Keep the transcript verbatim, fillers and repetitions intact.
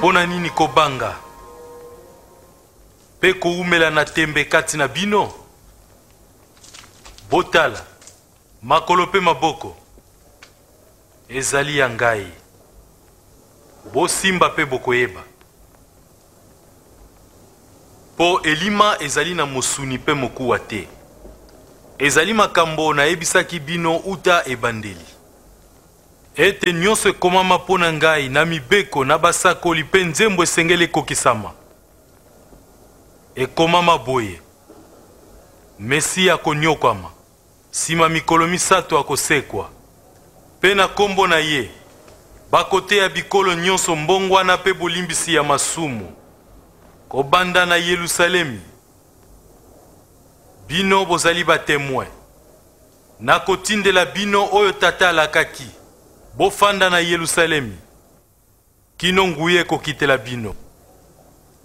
Pona nini kobanga pe koumela na tembe kati na bino? Botala makolo pe maboko ezali ya ngai. Bosimba pe bokoyeba. Po elima ezali na mosuni pe mokuwa te. Ezali makambo na ebisaki bino uta ebandeli. Ete nyonso ekomama pona ngai na mibeko na basakoli pe nzembo esengeli kokisama. Ekomama boye. Mesia akonyokwama. Sima mikolo misato akosekwa. Pe na kombo na ye. Bakote ya bikolo nyonso mbongwana pe bolimbisi ya masumu. Kobanda na Yerusalemi. Bino bozali ba témoin. Na kotindela bino oyo tata alakaki. Bofanda na Yerusalemi. Kino nguye kokitela bino.